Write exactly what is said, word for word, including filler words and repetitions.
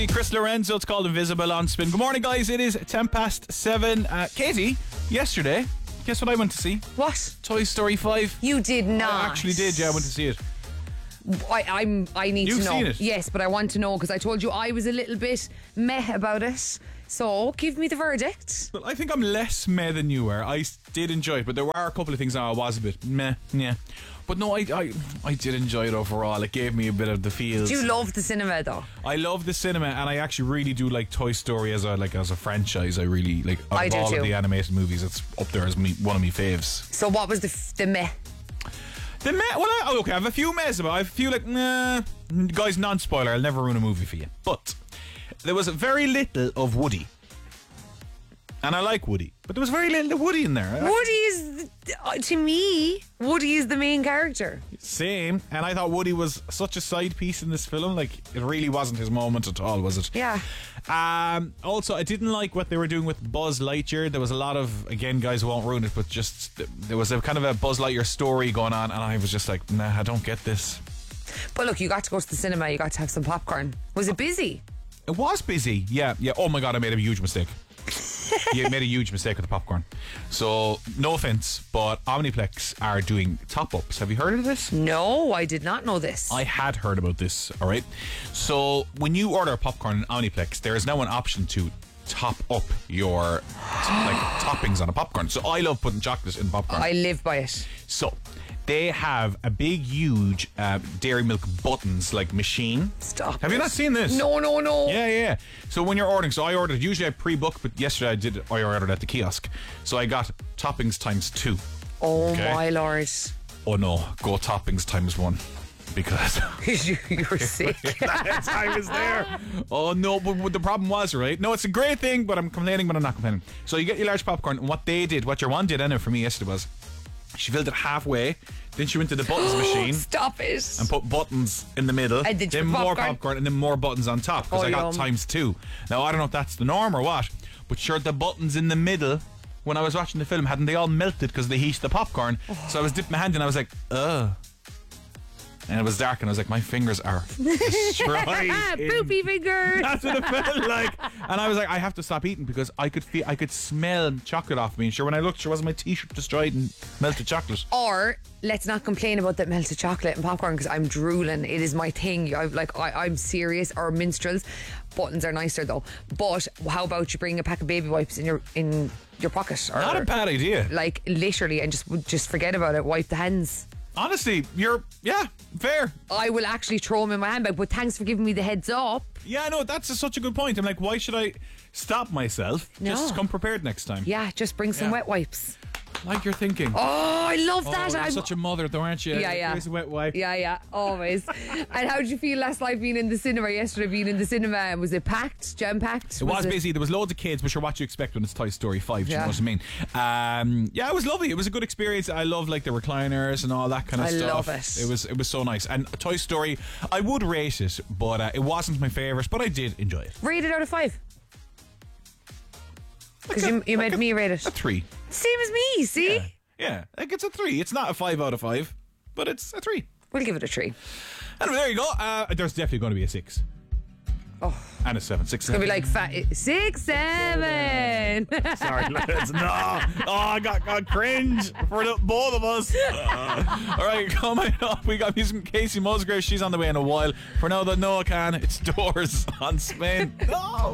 Chris Lorenzo, it's called Invisible on Spin. Good morning, guys. It is ten past seven. Uh, Katie, yesterday, guess what I went to see? What? Toy Story five. You did not. I actually did, yeah, I went to see it. I, I'm. I need You've to know. seen it? Yes, but I want to know because I told you I was a little bit meh about it. So give me the verdict. Well, I think I'm less meh than you were. I did enjoy it, but there were a couple of things that I was a bit meh, yeah. But no, I, I I did enjoy it overall. It gave me a bit of the feels. Do you love the cinema though? I love the cinema, and I actually really do like Toy Story as a like as a franchise. I really like out I of do all too. of the animated movies. It's up there as me, one of my faves. So what was the f- the meh? The meh, well, I, okay, I have a few mehs about it. I have a few like, nah, guys, non-spoiler, I'll never ruin a movie for you. But there was very little of Woody. And I like Woody. But there was very little of Woody in there. Woody is, uh, to me, Woody is the main character. Same. And I thought Woody was such a side piece in this film. Like, it really wasn't his moment at all, was it? Yeah. Um, also, I didn't like what they were doing with Buzz Lightyear. There was a lot of, again, guys won't ruin it, but just, there was a kind of a Buzz Lightyear story going on, and I was just like, nah, I don't get this. But look, you got to go to the cinema. You got to have some popcorn. Was it busy? It was busy, yeah, yeah. Oh my god, I made a huge mistake. You made a huge mistake with the popcorn. So, no offense, but Omniplex are doing top-ups. Have you heard of this? No, I did not know this. I had heard about this, alright? So, when you order popcorn in Omniplex, there is now an option to top up your like toppings on a popcorn. So, I love putting chocolate in popcorn. I live by it. So, they have a big, huge uh, Dairy Milk buttons like machine. Stop. Have it. you not seen this? No, no, no. Yeah, yeah. So when you're ordering, so I ordered, usually I pre-book, but yesterday I did, I ordered at the kiosk. So I got toppings times two. Oh Okay. my lord. Oh no, go toppings times one. Because you, you're sick. that time is there. Oh no, but what the problem was, right? No, it's a great thing, but I'm complaining, but I'm not complaining. So you get your large popcorn, and what they did, what your one did, I know for me yesterday was, she filled it halfway, then she went to the buttons machine. Stop it. And put buttons in the middle, And did you then put more popcorn? popcorn, and then more buttons on top, because Oh, I got yum. times two. Now, I don't know if that's the norm or what, but sure, the buttons in the middle, when I was watching the film, hadn't they all melted because they heat the popcorn? Oh. So I was dipping my hand in, I was like, ugh. And it was dark, and I was like, my fingers are destroyed. Poopy fingers. That's what it felt like. And I was like, I have to stop eating because I could feel, I could smell chocolate off me. And sure, when I looked, sure, wasn't my t-shirt destroyed and melted chocolate? Or let's not complain about that melted chocolate and popcorn because I'm drooling. It is my thing. I like I, I'm serious. Or minstrels. Buttons are nicer though. But how about you bring a pack of baby wipes in your in your pocket? Or, Not a bad idea. like literally, and just just forget about it. Wipe the hands. Honestly, you're, yeah, fair. I will actually throw them in my handbag. But thanks for giving me the heads up. Yeah, no, that's a, such a good point. I'm like, why should I stop myself? No. Just come prepared next time. Yeah, just bring some Yeah. wet wipes. Like you're thinking. Oh, I love Oh, that. you're I'm such a mother, though, aren't you? Yeah, yeah. Here's a wet wipe. Yeah, yeah, always. And how did you feel last night being in the cinema, yesterday being in the cinema? Was it packed, jam-packed? It was busy. There was loads of kids, but sure, what you expect when it's Toy Story five, do you Yeah. know what I mean? Um, yeah, it was lovely. It was a good experience. I love like the recliners and all that kind of I stuff. love it. It was it was so nice. And Toy Story, I would rate it, but uh, it wasn't my favourite, but I did enjoy it. Rated out of five. Because you, you made me rate it. A three. Same as me, see? Yeah. Yeah, like it's a three. It's not a five out of five, but it's a three. We'll give it a three. Anyway, there you go. Uh, there's definitely going to be a six. Oh. And a seven. Six, It's going seven. to be like fat, six, seven. Sorry, lads. No. Oh, I got, got cringe for the, both of us. Uh, all right, coming up, we got music from Casey Musgrave. She's on the way in a while. For now, the Noah can. It's Doors on Spin. No.